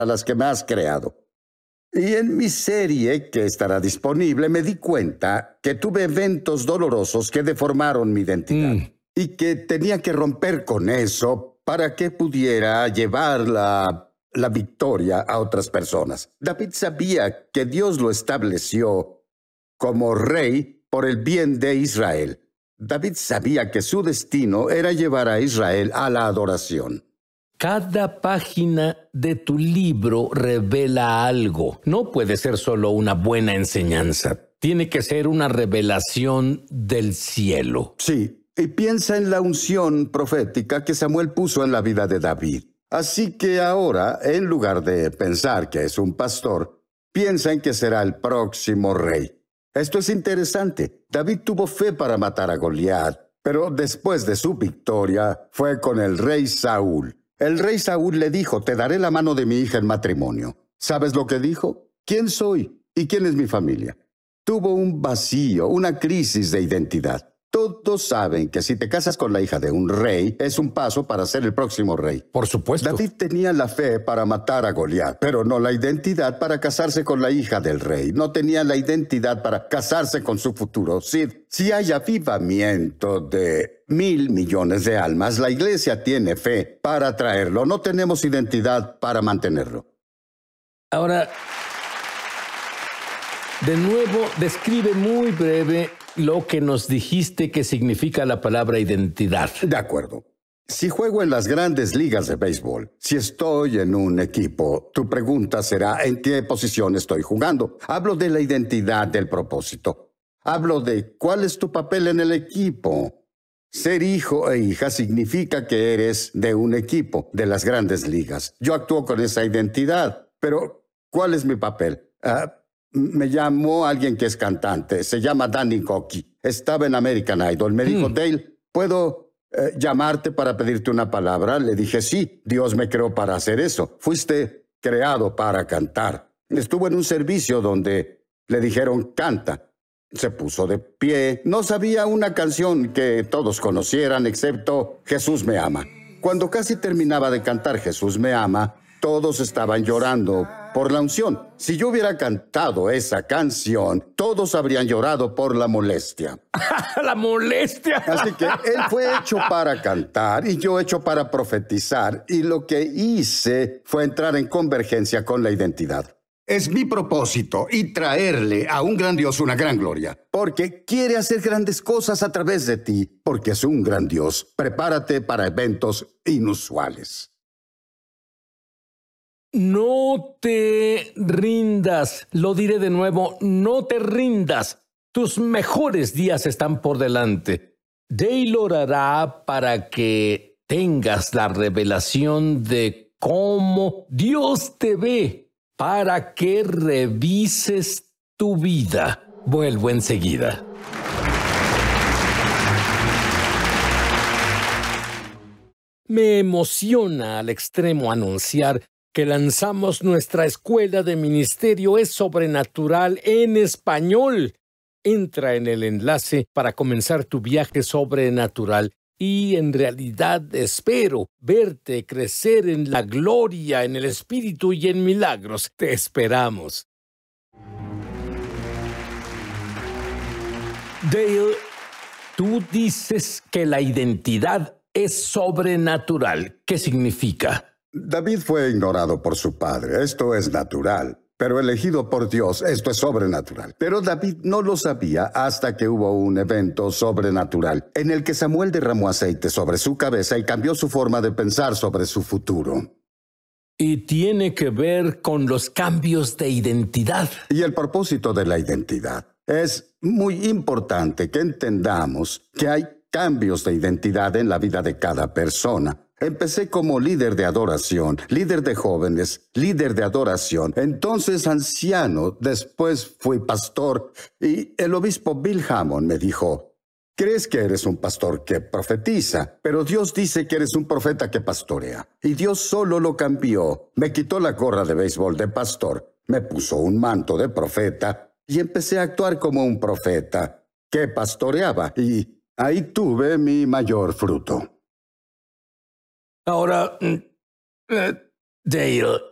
a las que me has creado. Y en mi serie, que estará disponible, me di cuenta que tuve eventos dolorosos que deformaron mi identidad. Y que tenía que romper con eso para que pudiera llevar la victoria a otras personas. David sabía que Dios lo estableció como rey por el bien de Israel. David sabía que su destino era llevar a Israel a la adoración. Cada página de tu libro revela algo. No puede ser solo una buena enseñanza. Tiene que ser una revelación del cielo. Sí, y piensa en la unción profética que Samuel puso en la vida de David. Así que ahora, en lugar de pensar que es un pastor, piensa en que será el próximo rey. Esto es interesante. David tuvo fe para matar a Goliat, pero después de su victoria fue con el rey Saúl. El rey Saúl le dijo: te daré la mano de mi hija en matrimonio. ¿Sabes lo que dijo? ¿Quién soy? ¿Y quién es mi familia? Tuvo un vacío, una crisis de identidad. Todos saben que si te casas con la hija de un rey, es un paso para ser el próximo rey. Por supuesto. David tenía la fe para matar a Goliat, pero no la identidad para casarse con la hija del rey. No tenía la identidad para casarse con su futuro. Si hay avivamiento de 1,000 millones de almas, la iglesia tiene fe para traerlo. No tenemos identidad para mantenerlo. Ahora, de nuevo, describe muy breve lo que nos dijiste que significa la palabra identidad. De acuerdo. Si juego en las grandes ligas de béisbol, si estoy en un equipo, tu pregunta será: ¿en qué posición estoy jugando? Hablo de la identidad del propósito. Hablo de cuál es tu papel en el equipo. Ser hijo e hija significa que eres de un equipo de las grandes ligas. Yo actúo con esa identidad, pero ¿cuál es mi papel? Me llamó alguien que es cantante, se llama Danny Gokey. Estaba en American Idol. Me dijo: Dale, ¿puedo llamarte para pedirte una palabra? Le dije: sí, Dios me creó para hacer eso. Fuiste creado para cantar. Estuvo en un servicio donde le dijeron: canta. Se puso de pie. No sabía una canción que todos conocieran excepto Jesús me ama. Cuando casi terminaba de cantar Jesús me ama, todos estaban llorando por la unción. Si yo hubiera cantado esa canción, todos habrían llorado por la molestia. ¡La molestia! Así que él fue hecho para cantar y yo hecho para profetizar. Y lo que hice fue entrar en convergencia con la identidad. Es mi propósito y traerle a un gran Dios una gran gloria. Porque quiere hacer grandes cosas a través de ti. Porque es un gran Dios. Prepárate para eventos inusuales. No te rindas. Lo diré de nuevo, no te rindas. Tus mejores días están por delante. Dale orará para que tengas la revelación de cómo Dios te ve, para que revises tu vida. Vuelvo enseguida. Me emociona al extremo anunciar que lanzamos nuestra escuela de ministerio Es Sobrenatural en español. Entra en el enlace para comenzar tu viaje sobrenatural y en realidad espero verte crecer en la gloria, en el Espíritu y en milagros. Te esperamos. Dale, tú dices que la identidad es sobrenatural. ¿Qué significa? David fue ignorado por su padre. Esto es natural. Pero elegido por Dios, esto es sobrenatural. Pero David no lo sabía hasta que hubo un evento sobrenatural en el que Samuel derramó aceite sobre su cabeza y cambió su forma de pensar sobre su futuro. Y tiene que ver con los cambios de identidad. Y el propósito de la identidad. Es muy importante que entendamos que hay cambios de identidad en la vida de cada persona. Empecé como líder de adoración, líder de jóvenes, líder de adoración, entonces anciano, después fui pastor y el obispo Bill Hammond me dijo: crees que eres un pastor que profetiza, pero Dios dice que eres un profeta que pastorea. Y Dios solo lo cambió. Me quitó la gorra de béisbol de pastor, me puso un manto de profeta y empecé a actuar como un profeta que pastoreaba y ahí tuve mi mayor fruto. Ahora, Dale,